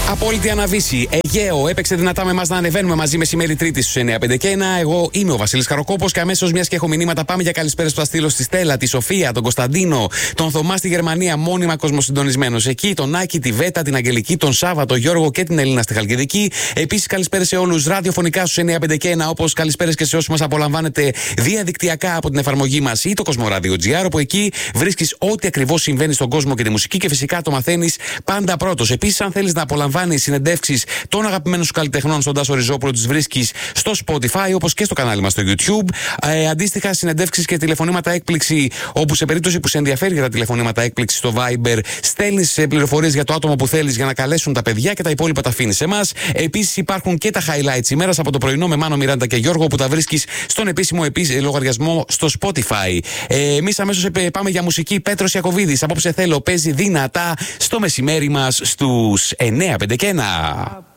Απόλυτη αναβίση. Αιγαίο έπαιξε δυνατά με εμάς να ανεβαίνουμε μαζί μεσημέρι Τρίτη στους 9:51. Εγώ είμαι ο Βασίλης Καροκόπος και αμέσως, μιας και έχω μηνύματα, πάμε για καλησπέρες που θα στείλω στη Στέλλα, τη Σοφία, τον Κωνσταντίνο, τον Θωμά στη Γερμανία, μόνιμα κοσμοσυντονισμένος εκεί, τον Άκη, τη Βέτα, την Αγγελική, τον Σάβα, τον Γιώργο και την Ελίνα στη Χαλκιδική. Επίσης, καλησπέρες σε όλους ραδιοφωνικά στους 9:51, όπως καλησπέρες και σε όσους μας απολαμβάνετε διαδικτυακά από την εφαρμογή μας ή το Κοσμοράδιο.gr, όπου εκεί βρίσκεις ό,τι ακριβώς συμβαίνει στον κόσμο και τη μουσική και φυσικά το μαθαίνεις πάντα πρώτος. Επίσης, αν θέλεις να απολαμβάνεις συνεντεύξεις των αγαπημένων σου καλλιτεχνών στον Τάσο Ριζόπουλο, τις βρίσκεις στο Spotify όπως και στο κανάλι μας στο YouTube. Αντίστοιχα, συνεντεύξεις και τηλεφωνήματα έκπληξη, όπου σε περίπτωση που σε ενδιαφέρει για τα τηλεφωνήματα έκπληξη στο Viber, στέλνεις πληροφορίες για το άτομο που θέλεις για να καλέσουν τα παιδιά και τα υπόλοιπα τα αφήνεις σε εμάς. Επίσης, υπάρχουν και τα highlights ημέρας από το πρωινό με Μάνο, Μιράντα και Γιώργο, που τα βρίσκεις στον επίσημο λογαριασμό στο Spotify. Εμείς αμέσως πάμε για μουσική. Πέτρος Ιακωβίδης, απόψε θέλω, παίζει δυνατά στο μεσημέρι μας στους 9:51.